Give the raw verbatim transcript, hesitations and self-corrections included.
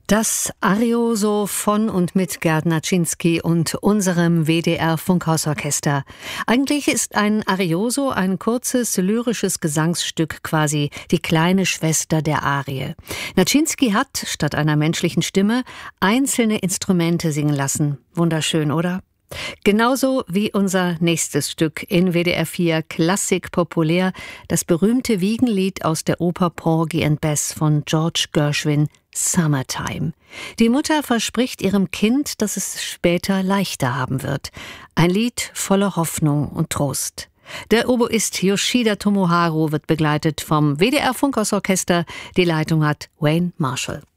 Das Arioso von und mit Gerd Naczynski und unserem W D R-Funkhausorchester. Eigentlich ist ein Arioso ein kurzes lyrisches Gesangsstück, quasi die kleine Schwester der Arie. Naczynski hat, statt einer menschlichen Stimme, einzelne Instrumente singen lassen. Wunderschön, oder? Genauso wie unser nächstes Stück in W D R vier Klassik populär, das berühmte Wiegenlied aus der Oper Porgy and Bess von George Gershwin, Summertime. Die Mutter verspricht ihrem Kind, dass es später leichter haben wird. Ein Lied voller Hoffnung und Trost. Der Oboist Yoshida Tomoharu wird begleitet vom W D R Funkhausorchester. Die Leitung hat Wayne Marshall.